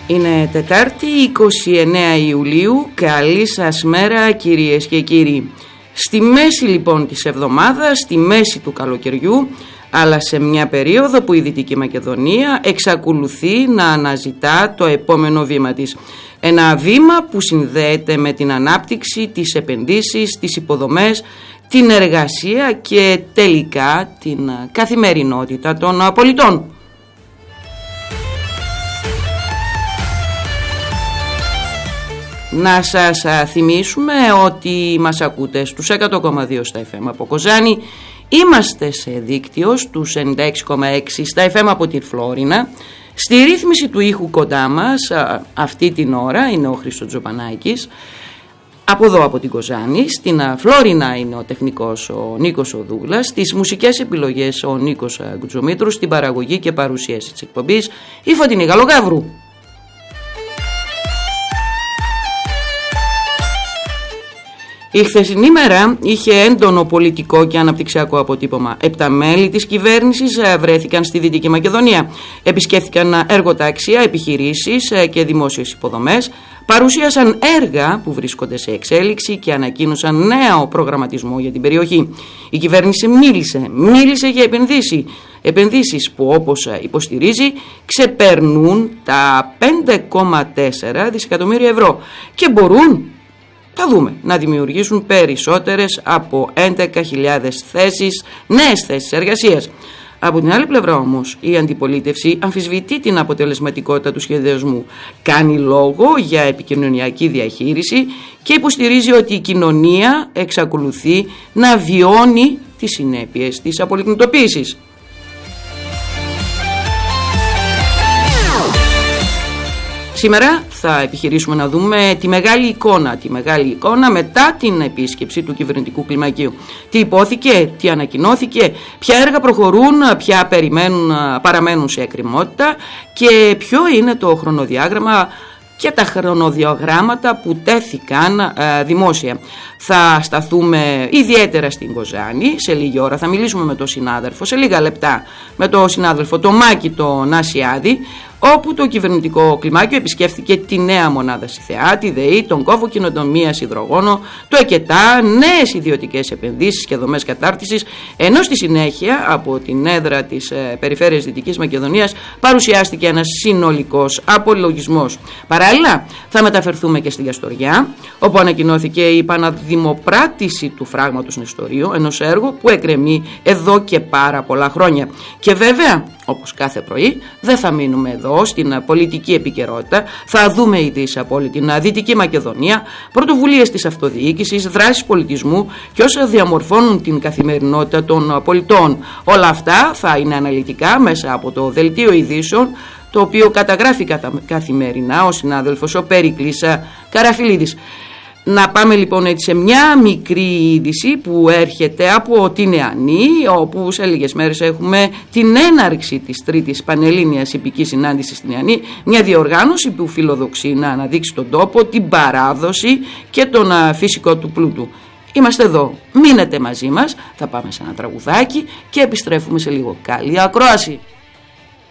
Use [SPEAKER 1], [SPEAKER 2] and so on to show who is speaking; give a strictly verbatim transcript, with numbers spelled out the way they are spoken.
[SPEAKER 1] Είναι Τετάρτη είκοσι εννέα Ιουλίου. Καλή σας μέρα κυρίες και κύριοι. Στη μέση λοιπόν της εβδομάδας, στη μέση του καλοκαιριού, αλλά σε μια περίοδο που η Δυτική Μακεδονία εξακολουθεί να αναζητά το επόμενο βήμα της. Ένα βήμα που συνδέεται με την ανάπτυξη, τις επενδύσεις, τις υποδομές, την εργασία και τελικά την καθημερινότητα των πολιτών. Να σας θυμίσουμε ότι μας ακούτε στους εκατό κόμμα δύο στα εφ εμ από Κοζάνη. Είμαστε σε δίκτυο στους ενενήντα έξι κόμμα έξι στα εφ εμ από τη Φλόρινα. Στη ρύθμιση του ήχου κοντά μας αυτή την ώρα είναι ο Χρήστος Τζοπανάκης. Από εδώ από την Κοζάνη, στην Φλόρινα είναι ο τεχνικός ο Νίκος Οδούλας, στις μουσικές επιλογές ο Νίκος Γκουτζομήτρου, στην παραγωγή και παρουσίαση της εκπομπής η Φωτεινή Γαλλογαύρου. Η χθεσινή μέρα είχε έντονο πολιτικό και αναπτυξιακό αποτύπωμα. Επτά μέλη της κυβέρνησης βρέθηκαν στη Δυτική Μακεδονία. Επισκέφθηκαν εργοτάξια, επιχειρήσεις και δημόσιες υποδομές. Παρουσίασαν έργα που βρίσκονται σε εξέλιξη και ανακοίνωσαν νέο προγραμματισμό για την περιοχή. Η κυβέρνηση μίλησε, μίλησε για επενδύσεις. Επενδύσεις που, όπως υποστηρίζει, ξεπερνούν τα πέντε κόμμα τέσσερα δισεκατομμύρια ευρώ και μπορούν, θα δούμε, να δημιουργήσουν περισσότερες από έντεκα χιλιάδες θέσεις, νέες θέσεις εργασίας. Από την άλλη πλευρά όμως, η αντιπολίτευση αμφισβητεί την αποτελεσματικότητα του σχεδιασμού. Κάνει λόγο για επικοινωνιακή διαχείριση και υποστηρίζει ότι η κοινωνία εξακολουθεί να βιώνει τις συνέπειες της απολιγνητοποίησης. Σήμερα θα επιχειρήσουμε να δούμε τη μεγάλη εικόνα, τη μεγάλη εικόνα μετά την επίσκεψη του κυβερνητικού κλιμακίου. Τι υπόθηκε, τι ανακοινώθηκε, ποια έργα προχωρούν, ποια περιμένουν, παραμένουν σε εκκρεμότητα και ποιο είναι το χρονοδιάγραμμα και τα χρονοδιαγράμματα που τέθηκαν ε, δημόσια. Θα σταθούμε ιδιαίτερα στην Κοζάνη, σε λίγη ώρα θα μιλήσουμε με τον συνάδελφο, σε λίγα λεπτά με τον συνάδελφο τον Μάκη τον Ασιάδη, όπου το κυβερνητικό κλιμάκιο επισκέφθηκε τη νέα μονάδα στη ΘΕΑ, τη ΔΕΗ, τον κόβο καινοτομίας υδρογόνο, το ΕΚΕΤΑ, νέες ιδιωτικές επενδύσεις και δομές κατάρτισης, ενώ στη συνέχεια από την έδρα της ε, Περιφέρειας Δυτικής Μακεδονίας παρουσιάστηκε ένας συνολικός απολογισμός. Παράλληλα, θα μεταφερθούμε και στη Γιαστοριά, όπου ανακοινώθηκε η επαναδημοπράτηση του φράγματος Νεστορίου, ενός έργου που εκκρεμεί εδώ και πάρα πολλά χρόνια. Και βέβαια, όπως κάθε πρωί, δεν θα μείνουμε εδώ στην πολιτική επικαιρότητα. Θα δούμε ειδήσεις από όλη την Δυτική Μακεδονία, πρωτοβουλίες της αυτοδιοίκησης, δράσεις πολιτισμού και όσα διαμορφώνουν την καθημερινότητα των πολιτών. Όλα αυτά θα είναι αναλυτικά μέσα από το δελτίο ειδήσεων, το οποίο καταγράφει καθημερινά ο συνάδελφος ο Περικλής Καραφιλίδης. Να πάμε λοιπόν έτσι σε μια μικρή είδηση που έρχεται από την Νεανή, όπου σε λίγες μέρες έχουμε την έναρξη της τρίτης Πανελλήνιας Ιππικής Συνάντησης στην Νεανή, μια διοργάνωση που φιλοδοξεί να αναδείξει τον τόπο, την παράδοση και τον φυσικό του πλούτου. Είμαστε εδώ, μείνετε μαζί μας, θα πάμε σε ένα τραγουδάκι και επιστρέφουμε σε λίγο. Καλή ακρόαση!